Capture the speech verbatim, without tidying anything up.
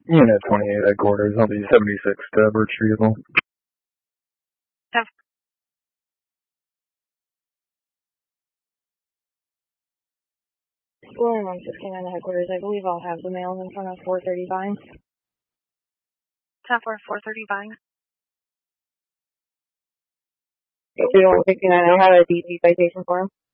Unit twenty-eight headquarters, I'll be seventy-six to Birch Street as well. Have Square one sixty-nine headquarters, I believe I'll have the mails in front of four thirty Vine. ten four, four thirty Vine. Okay, one sixty-nine, I have a D C citation for him.